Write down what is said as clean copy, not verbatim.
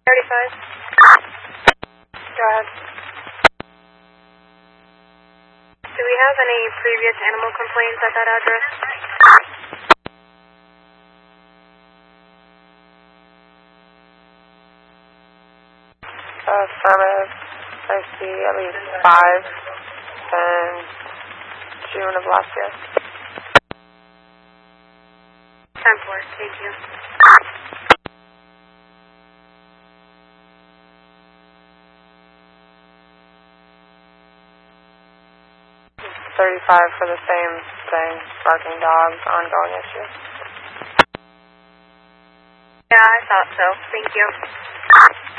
35. Go ahead. Do we have any previous animal complaints at that address? Affirmative. I see at least 5 in June of last year. 10-4, thank you. $35 for the same thing, barking dogs, ongoing issue. Yeah, I thought so. Thank you.